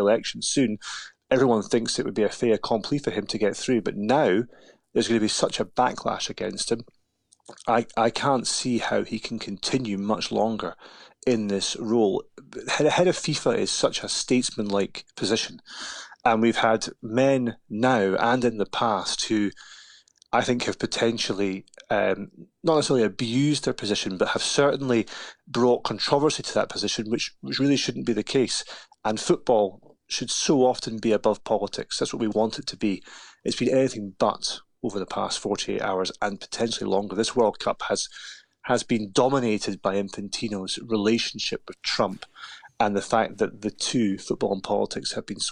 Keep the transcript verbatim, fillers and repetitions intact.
election soon, everyone thinks it would be a fait accompli for him to get through. But now there's going to be such a backlash against him. I, I can't see how he can continue much longer in this role. Head, head of FIFA is such a statesman-like position. And we've had men now and in the past who I think have potentially um, not necessarily abused their position, but have certainly brought controversy to that position, which, which really shouldn't be the case. And football should so often be above politics. That's what we want it to be. It's been anything but over the past forty-eight hours and potentially longer. This World Cup has has been dominated by Infantino's relationship with Trump and the fact that the two, football and politics, have been